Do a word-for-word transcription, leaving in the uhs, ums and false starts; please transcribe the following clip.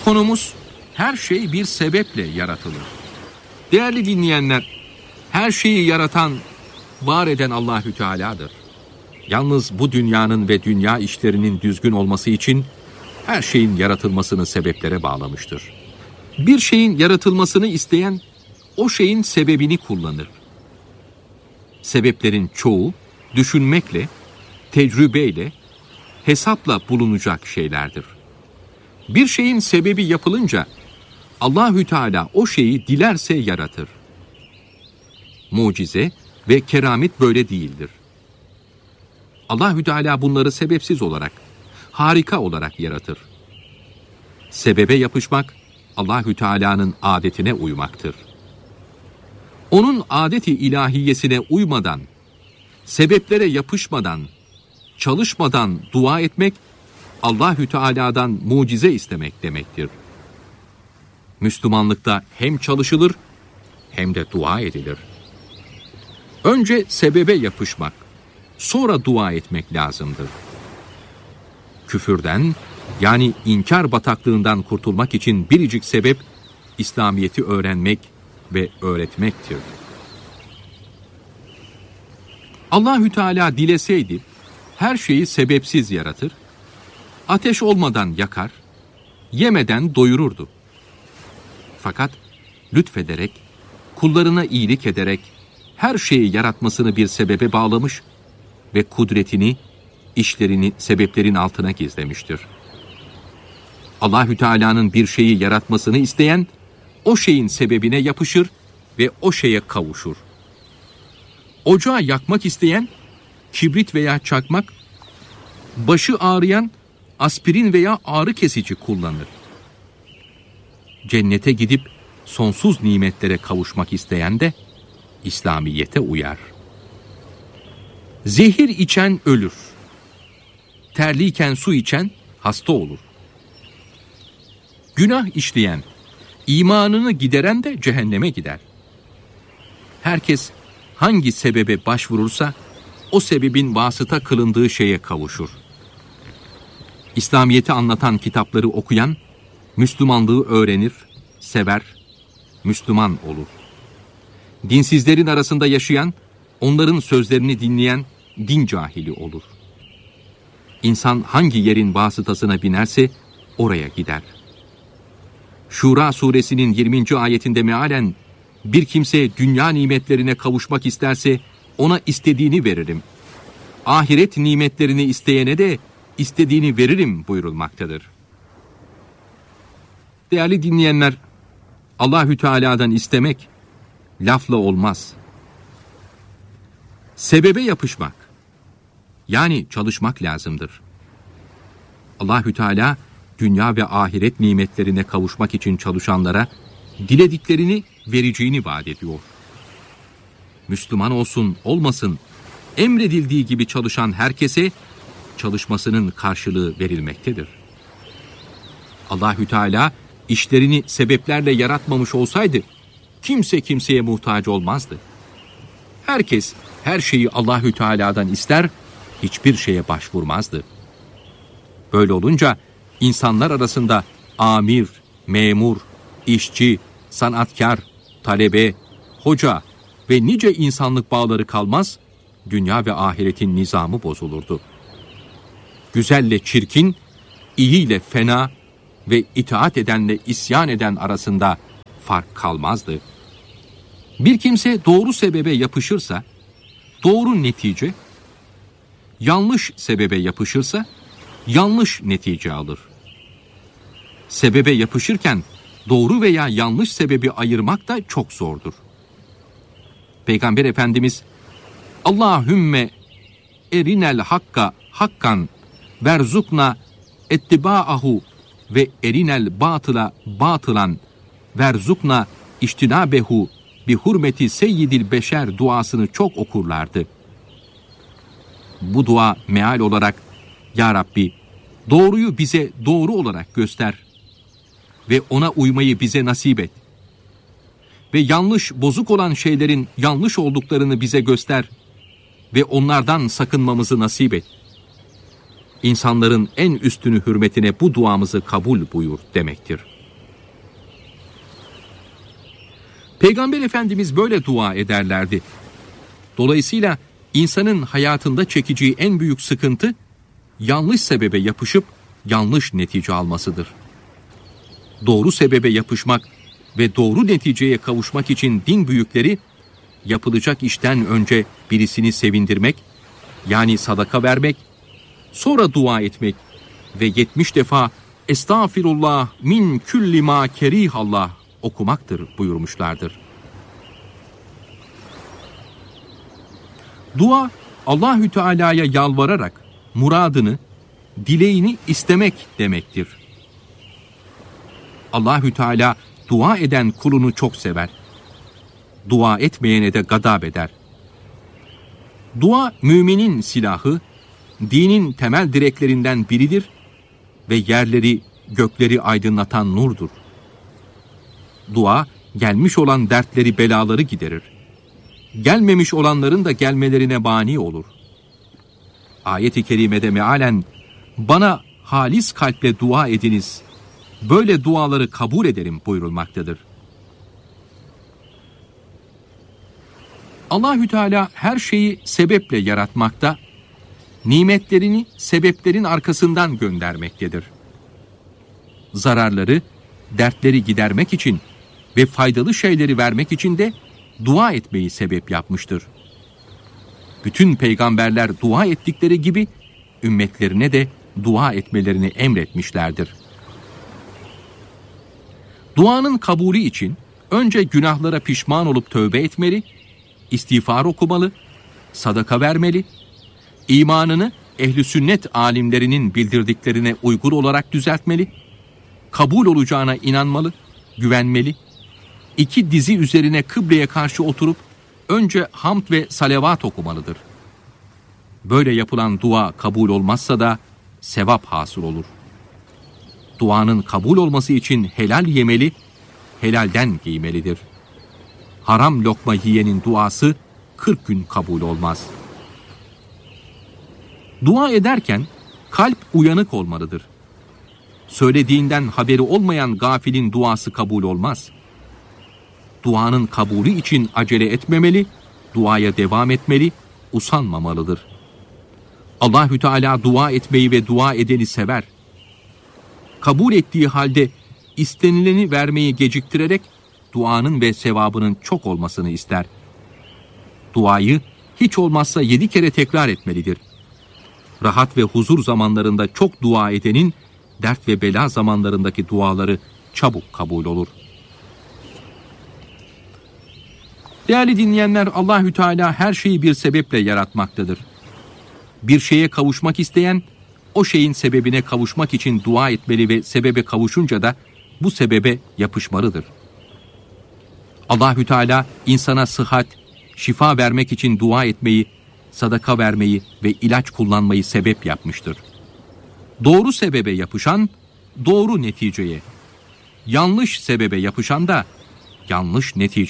konumuz her şey bir sebeple yaratılır. Değerli dinleyenler, her şeyi yaratan, var eden Allahü Teala'dır. Yalnız bu dünyanın ve dünya işlerinin düzgün olması için her şeyin yaratılmasını sebeplere bağlamıştır. Bir şeyin yaratılmasını isteyen o şeyin sebebini kullanır. Sebeplerin çoğu düşünmekle, tecrübeyle, hesapla bulunacak şeylerdir. Bir şeyin sebebi yapılınca Allahü Teala o şeyi dilerse yaratır. Mucize ve keramet böyle değildir. Allahü Teala bunları sebepsiz olarak, harika olarak yaratır. Sebebe yapışmak Allahü Teala'nın adetine uymaktır. Onun adeti ilahiyesine uymadan, sebeplere yapışmadan, çalışmadan dua etmek, Allahü Teala'dan mucize istemek demektir. Müslümanlıkta hem çalışılır hem de dua edilir. Önce sebebe yapışmak, sonra dua etmek lazımdır. Küfürden, yani inkar bataklığından kurtulmak için biricik sebep, İslamiyet'i öğrenmek ve öğretmektir. Allahü Teala dileseydi, her şeyi sebepsiz yaratır, ateş olmadan yakar, yemeden doyururdu. Fakat lütfederek, kullarına iyilik ederek, her şeyi yaratmasını bir sebebe bağlamış ve kudretini, işlerini sebeplerin altına gizlemiştir. Allahü Teala'nın bir şeyi yaratmasını isteyen, o şeyin sebebine yapışır ve o şeye kavuşur. Ocağı yakmak isteyen, kibrit veya çakmak, başı ağrıyan, aspirin veya ağrı kesici kullanır. Cennete gidip sonsuz nimetlere kavuşmak isteyen de İslamiyete uyar. Zehir içen ölür. Terliyken su içen hasta olur. Günah işleyen, imanını gideren de cehenneme gider. Herkes hangi sebebe başvurursa o sebebin vasıta kılındığı şeye kavuşur. İslamiyet'i anlatan kitapları okuyan, Müslümanlığı öğrenir, sever, Müslüman olur. Dinsizlerin arasında yaşayan, onların sözlerini dinleyen din cahili olur. İnsan hangi yerin vasıtasına binerse oraya gider. Şura suresinin yirminci ayetinde mealen, bir kimse dünya nimetlerine kavuşmak isterse ona istediğini veririm. Ahiret nimetlerini isteyene de istediğini veririm buyurulmaktadır. Değerli dinleyenler, Allahü Teala'dan istemek lafla olmaz. Sebebe yapışmak, yani çalışmak lazımdır. Allahü Teala dünya ve ahiret nimetlerine kavuşmak için çalışanlara dilediklerini vereceğini vaat ediyor. Müslüman olsun olmasın, emredildiği gibi çalışan herkese çalışmasının karşılığı verilmektedir. Allahü Teala işlerini sebeplerle yaratmamış olsaydı kimse kimseye muhtaç olmazdı. Herkes her şeyi Allahü Teala'dan ister, hiçbir şeye başvurmazdı. Böyle olunca insanlar arasında amir, memur, işçi, sanatkar, talebe, hoca ve nice insanlık bağları kalmaz, dünya ve ahiretin nizamı bozulurdu. Güzelle çirkin, iyi ile fena ve itaat edenle isyan eden arasında fark kalmazdı. Bir kimse doğru sebebe yapışırsa, doğru netice, yanlış sebebe yapışırsa, yanlış netice alır. Sebebe yapışırken doğru veya yanlış sebebi ayırmak da çok zordur. Peygamber Efendimiz, Allahümme erinel hakka hakkan verzukna ettiba'ahu ve erinel batıla batılan verzukna iştinabehu bi hurmeti seyyidil beşer duasını çok okurlardı. Bu dua meal olarak, Ya Rabbi, doğruyu bize doğru olarak göster ve ona uymayı bize nasip et. Ve yanlış, bozuk olan şeylerin yanlış olduklarını bize göster ve onlardan sakınmamızı nasip et. insanların en üstünü hürmetine bu duamızı kabul buyur demektir. Peygamber Efendimiz böyle dua ederlerdi. Dolayısıyla insanın hayatında çekeceği en büyük sıkıntı, yanlış sebebe yapışıp yanlış netice almasıdır. Doğru sebebe yapışmak ve doğru neticeye kavuşmak için din büyükleri, yapılacak işten önce birisini sevindirmek, yani sadaka vermek, sonra dua etmek ve yetmiş defa Estağfirullah min külli ma kerihallah okumaktır buyurmuşlardır. Dua, Allahü Teala'ya yalvararak muradını, dileğini istemek demektir. Allahü Teala dua eden kulunu çok sever. Dua etmeyene de gadab eder. Dua müminin silahı, dinin temel direklerinden biridir ve yerleri, gökleri aydınlatan nurdur. Dua, gelmiş olan dertleri, belaları giderir. Gelmemiş olanların da gelmelerine mani olur. Ayet-i kerimede mealen, bana halis kalple dua ediniz, böyle duaları kabul ederim buyurulmaktadır. Allahü Teala her şeyi sebeple yaratmakta, nimetlerini sebeplerin arkasından göndermektedir. Zararları, dertleri gidermek için ve faydalı şeyleri vermek için de dua etmeyi sebep yapmıştır. Bütün peygamberler dua ettikleri gibi ümmetlerine de dua etmelerini emretmişlerdir. Duanın kabulü için önce günahlara pişman olup tövbe etmeli, istiğfar okumalı, sadaka vermeli, imanını ehl-i sünnet alimlerinin bildirdiklerine uygun olarak düzeltmeli, kabul olacağına inanmalı, güvenmeli, iki dizi üzerine kıbleye karşı oturup önce hamd ve salavat okumalıdır. Böyle yapılan dua kabul olmazsa da sevap hasıl olur. Duanın kabul olması için helal yemeli, helalden giymelidir. Haram lokma yiyenin duası kırk gün kabul olmaz. Dua ederken kalp uyanık olmalıdır. Söylediğinden haberi olmayan gafilin duası kabul olmaz. Duanın kabulü için acele etmemeli, duaya devam etmeli, usanmamalıdır. Allahü Teala dua etmeyi ve dua edeni sever. Kabul ettiği halde istenileni vermeyi geciktirerek duanın ve sevabının çok olmasını ister. Duayı hiç olmazsa yedi kere tekrar etmelidir. Rahat ve huzur zamanlarında çok dua edenin dert ve bela zamanlarındaki duaları çabuk kabul olur. Değerli dinleyenler, Allahü Teala her şeyi bir sebeple yaratmaktadır. Bir şeye kavuşmak isteyen, o şeyin sebebine kavuşmak için dua etmeli ve sebebe kavuşunca da bu sebebe yapışmalıdır. Allahü Teala insana sıhhat, şifa vermek için dua etmeyi, sadaka vermeyi ve ilaç kullanmayı sebep yapmıştır. Doğru sebebe yapışan, doğru neticeye, yanlış sebebe yapışan da yanlış neticeye